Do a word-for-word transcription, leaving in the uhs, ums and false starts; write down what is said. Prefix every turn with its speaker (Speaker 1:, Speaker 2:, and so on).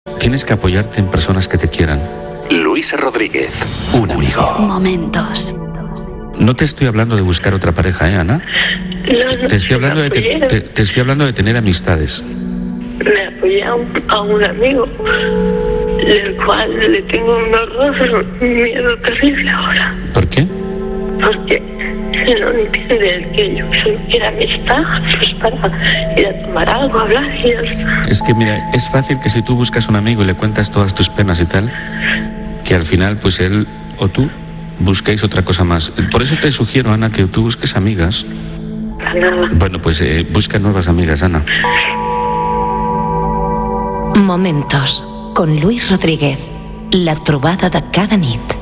Speaker 1: Tienes que apoyarte en personas que te quieran.
Speaker 2: Luis Rodríguez, un amigo.
Speaker 3: Momentos.
Speaker 1: No te estoy hablando de buscar otra pareja, ¿eh, Ana?
Speaker 4: No, no
Speaker 1: Te estoy hablando de, te, te- te estoy hablando de tener amistades.
Speaker 4: Me apoyé a un, a un amigo, del cual le tengo un horror, un miedo terrible ahora.
Speaker 1: ¿Por qué?
Speaker 4: Porque se no entiende el que yo solo quiero amistad, pues para ir a tomar algo, hablar y ya está.
Speaker 1: Es que mira, es fácil que si tú buscas un amigo y le cuentas todas tus penas y tal, que al final pues él o tú busquéis otra cosa más. Por eso te sugiero, Ana, que tú busques amigas.
Speaker 4: Para nada.
Speaker 1: Bueno, pues eh, busca nuevas amigas, Ana.
Speaker 3: Momentos con Luis Rodríguez. La trobada de cada nit.